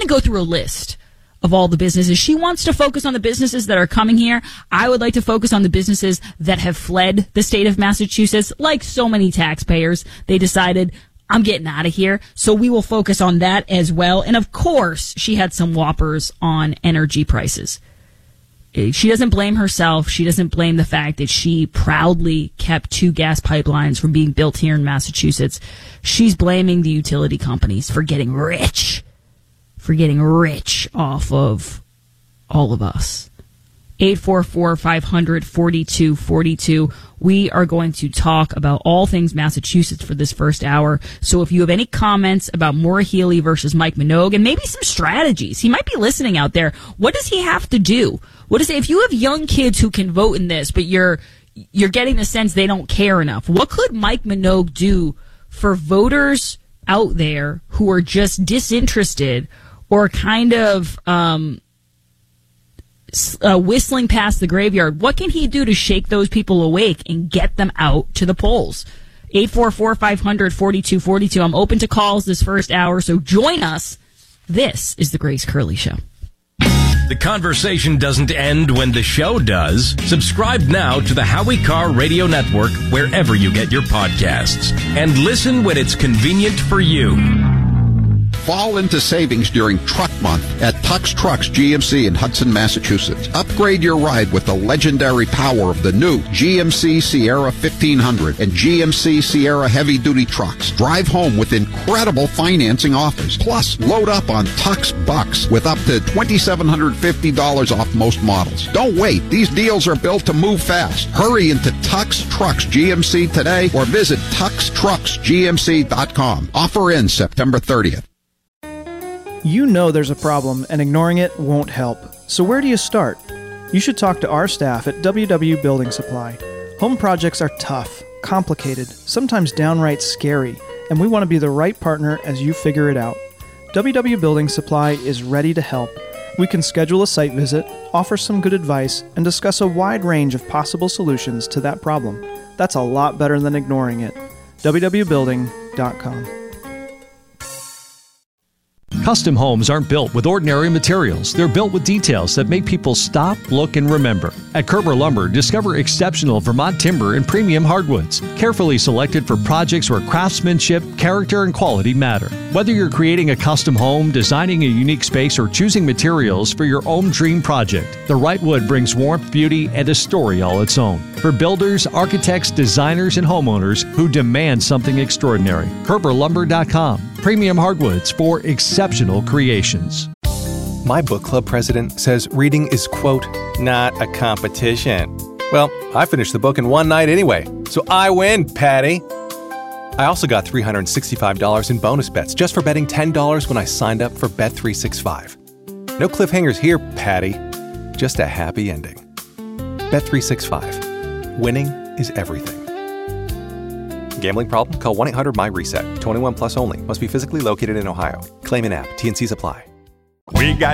to go through a list of all the businesses. She wants to focus on the businesses that are coming here. I would like to focus on the businesses that have fled the state of Massachusetts. Like so many taxpayers, they decided, I'm getting out of here. So we will focus on that as well. And of course, she had some whoppers on energy prices. She doesn't blame herself. She doesn't blame the fact that she proudly kept 2 gas pipelines from being built here in Massachusetts. She's blaming the utility companies for getting rich off of all of us. 844-500-4242. We are going to talk about all things Massachusetts for this first hour. So if you have any comments about Maura Healey versus Mike Minogue and maybe some strategies, he might be listening out there. What does he have to do? If you have young kids who can vote in this, but you're getting the sense they don't care enough, what could Mike Minogue do for voters out there who are just disinterested or kind of whistling past the graveyard? What can he do to shake those people awake and get them out to the polls? 844-500-4242. I'm open to calls this first hour, so join us. This is the Grace Curley Show. The conversation doesn't end when the show does. Subscribe now to the Howie Carr Radio Network wherever you get your podcasts. And listen when it's convenient for you. Fall into savings during Truck Month at Tux Trucks GMC in Hudson, Massachusetts. Upgrade your ride with the legendary power of the new GMC Sierra 1500 and GMC Sierra heavy-duty trucks. Drive home with incredible financing offers. Plus, load up on Tux Bucks with up to $2,750 off most models. Don't wait. These deals are built to move fast. Hurry into Tux Trucks GMC today or visit TuxTrucksGMC.com. Offer ends September 30th. You know there's a problem, and ignoring it won't help. So where do you start? You should talk to our staff at WW Building Supply. Home projects are tough, complicated, sometimes downright scary, and we want to be the right partner as you figure it out. WW Building Supply is ready to help. We can schedule a site visit, offer some good advice, and discuss a wide range of possible solutions to that problem. That's a lot better than ignoring it. www.building.com. Custom homes aren't built with ordinary materials. They're built with details that make people stop, look, and remember. At Kerber Lumber, discover exceptional Vermont timber and premium hardwoods, carefully selected for projects where craftsmanship, character, and quality matter. Whether you're creating a custom home, designing a unique space, or choosing materials for your own dream project, the right wood brings warmth, beauty, and a story all its own. For builders, architects, designers, and homeowners who demand something extraordinary. KerberLumber.com. Premium hardwoods for exceptional creations. My book club president says reading is, quote, not a competition. Well, I finished the book in one night anyway, so I win, Patty. I also got $365 in bonus bets just for betting $10 when I signed up for Bet365. No cliffhangers here, Patty. Just a happy ending. Bet365. Winning is everything. Gambling problem? Call 1-800-MY-RESET. 21 plus only. Must be physically located in Ohio. Claim in app. T&Cs apply. We got